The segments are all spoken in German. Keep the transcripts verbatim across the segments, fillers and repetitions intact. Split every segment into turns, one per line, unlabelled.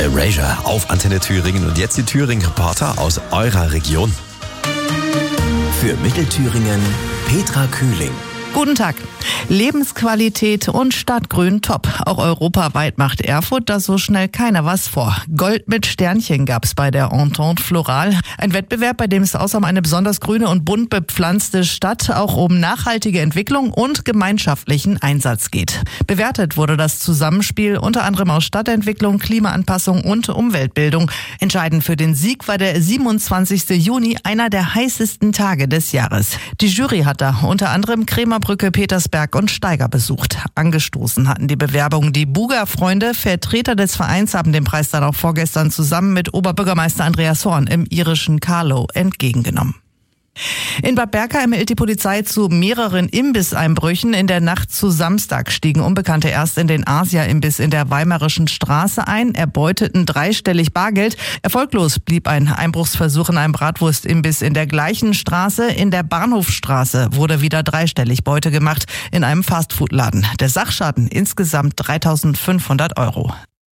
Erasure auf Antenne Thüringen und jetzt die Thüringen-Reporter aus eurer Region.
Für Mittelthüringen Petra Kühling.
Guten Tag. Lebensqualität und Stadtgrün top. Auch europaweit macht Erfurt da so schnell keiner was vor. Gold mit Sternchen gab's bei der Entente Floral. Ein Wettbewerb, bei dem es außer um eine besonders grüne und bunt bepflanzte Stadt auch um nachhaltige Entwicklung und gemeinschaftlichen Einsatz geht. Bewertet wurde das Zusammenspiel unter anderem aus Stadtentwicklung, Klimaanpassung und Umweltbildung. Entscheidend für den Sieg war der siebenundzwanzigsten Juni, einer der heißesten Tage des Jahres. Die Jury hat da unter anderem Krämerbrücke, Petersberg und Steiger besucht. Angestoßen hatten die Bewerbungen die Buga-Freunde. Vertreter des Vereins haben den Preis dann auch vorgestern zusammen mit Oberbürgermeister Andreas Horn im irischen Carlow entgegengenommen. In Bad Berka ermittelt die Polizei zu mehreren Imbisseinbrüchen. In der Nacht zu Samstag stiegen Unbekannte erst in den Asia-Imbiss in der Weimarischen Straße ein, erbeuteten dreistellig Bargeld. Erfolglos blieb ein Einbruchsversuch in einem Bratwurstimbiss in der gleichen Straße. In der Bahnhofstraße wurde wieder dreistellig Beute gemacht in einem Fastfood-Laden. Der Sachschaden insgesamt dreitausendfünfhundert Euro.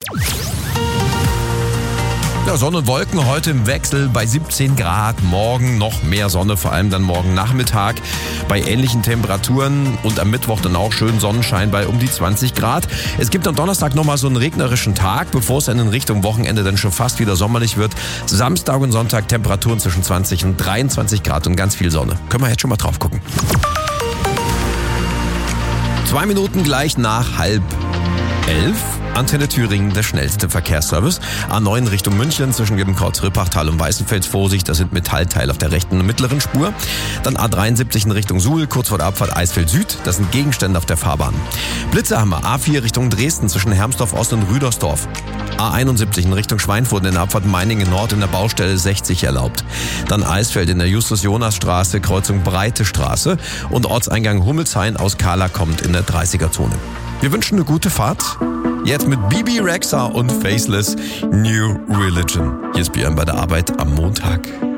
Ja, Sonne und Wolken heute im Wechsel bei siebzehn Grad. Morgen noch mehr Sonne, vor allem dann morgen Nachmittag bei ähnlichen Temperaturen und am Mittwoch dann auch schön Sonnenschein bei um die zwanzig Grad. Es gibt am Donnerstag nochmal so einen regnerischen Tag, bevor es dann in Richtung Wochenende dann schon fast wieder sommerlich wird. Samstag und Sonntag Temperaturen zwischen zwanzig und dreiundzwanzig Grad und ganz viel Sonne. Können wir jetzt schon mal drauf gucken. Zwei Minuten gleich nach halb elf. Antenne Thüringen, der schnellste Verkehrsservice. A neun Richtung München zwischen Gibbenkreuz, Rippachtal und Weißenfels. Vorsicht, das sind Metallteile auf der rechten und mittleren Spur. Dann A dreiundsiebzig in Richtung Suhl, kurz vor der Abfahrt Eisfeld Süd. Das sind Gegenstände auf der Fahrbahn. Blitze haben wir. A vier Richtung Dresden zwischen Hermsdorf Ost und Rüdersdorf. A einundsiebzig in Richtung Schweinfurt in der Abfahrt Meiningen Nord in der Baustelle sechzig erlaubt. Dann Eisfeld in der Justus-Jonas-Straße, Kreuzung Breite Straße. Und Ortseingang Hummelshain aus Kahla kommt in der dreißiger-Zone. Wir wünschen eine gute Fahrt. Jetzt mit Bibi Rexha und Faceless New Religion. Hier ist Björn bei der Arbeit am Montag.